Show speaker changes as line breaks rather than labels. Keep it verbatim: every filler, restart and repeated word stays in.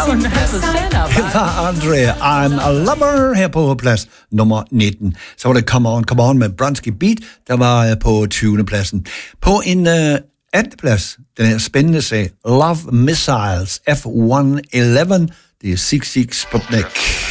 Det var Andre, I'm a Lover her på plads nummer nitten. Så var det Come On, Come On med Bronski Beat, der var på tyvende pladsen. På en uh, attende plads, den her spændende sag, Love Missiles F et hundrede og elleve, det er Sigue Sigue Sputnik.